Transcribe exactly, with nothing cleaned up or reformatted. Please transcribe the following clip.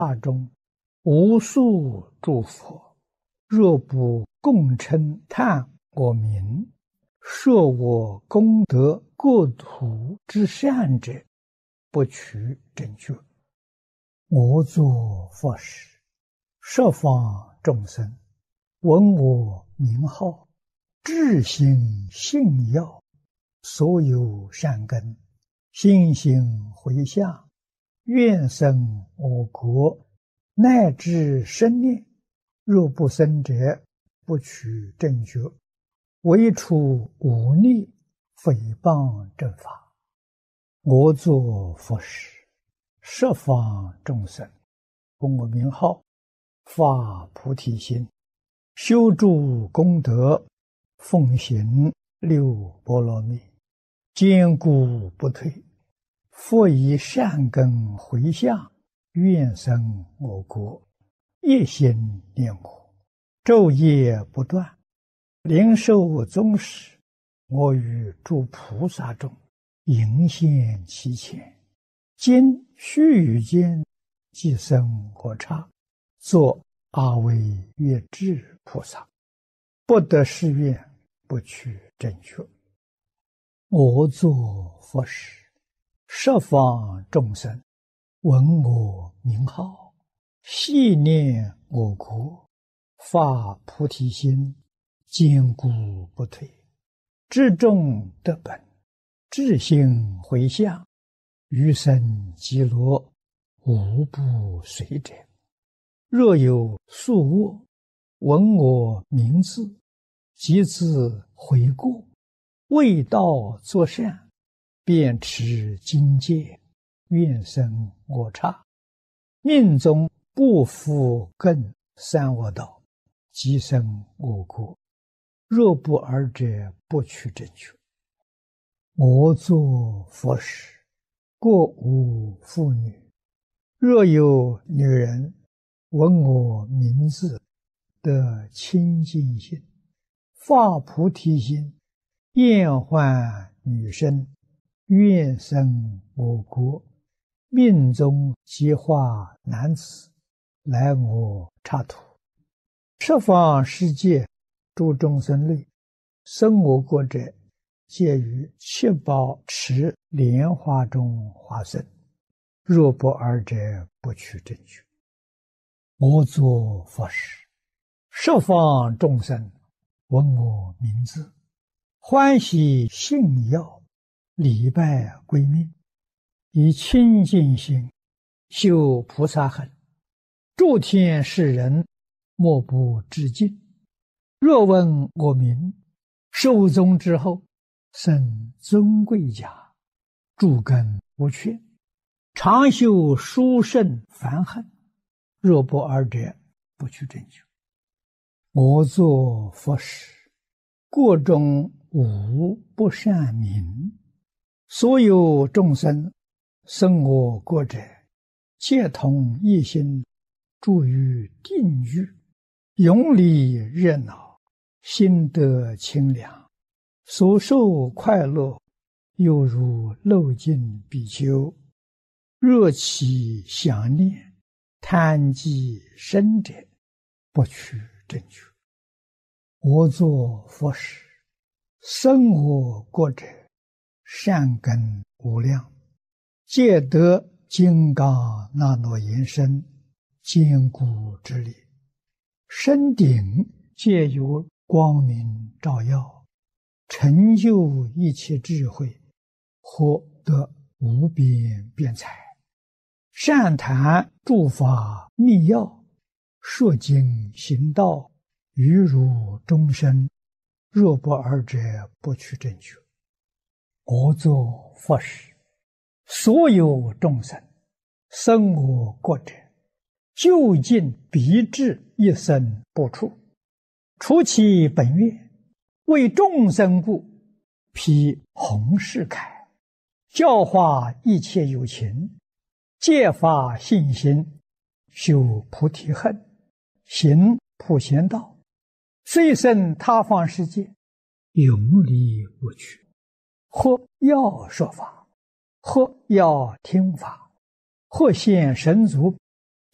大中无数诸佛，若不共称叹我名，说我功德国土之善者，不取正觉。我作佛时，十方众生闻我名号，至心信要，所有善根信心回向，愿生我国，乃至生念。若不生者，不取正觉。唯除忤逆诽谤正法。我作佛时，十方众生闻我名号，发菩提心，修诸功德，奉行六波罗蜜，坚固不退。复以善根回向，愿生我国，一心念我，昼夜不断。灵寿终时，我与诸菩萨中迎现其前，今须臾间即生我刹，作阿惟越致菩萨。不得誓愿，不取正觉。我作佛时，十方众生闻我名号，系念我国，发菩提心，坚固不退。至众得本，至心回向，余生极乐，无不随者。若有宿卧，闻我名字，即自悔过，为道作善，便持精戒，愿生我刹。命中不复更三恶道，即生我国。若不尔者，不取正觉。我作佛时，过无妇女。若有女人闻我名字，得清净心，发菩提心，厌患女身，愿生我国，命中即化男子，来我刹土。十方世界诸众生类，生我国者，皆于七宝池莲花中化身。若不尔者，不取正觉。我作佛时，十方众生闻我名字，欢喜信要，礼拜归命，以清净心修菩萨行，诸天世人莫不致敬。若闻我名，寿终之后，生尊贵家，诸根无缺，常修殊胜梵行。若不尔者，不取正觉。我作佛时，国中无不善名。所有众生生我国者，皆同一心，住于定狱，永离热闹，心得清凉，所受快乐，犹如漏尽比丘。若起想念，贪忌生者，不取正觉。我作佛时，生我国者，善根无量，皆得金刚那罗延身，坚固之力。身顶皆有光明照耀，成就一切智慧，获得无边辩才。善谈诸法密要，说经行道，于如终身。若不尔者，不取正觉。我作佛时，所有众生生我国者，究竟必至一生不出。除其本愿，为众生故，披弘誓铠，教化一切有情，戒发信心，修菩提恨，行普贤道，虽生他方世界，永离无趣。或要说法，或要听法，或现神足，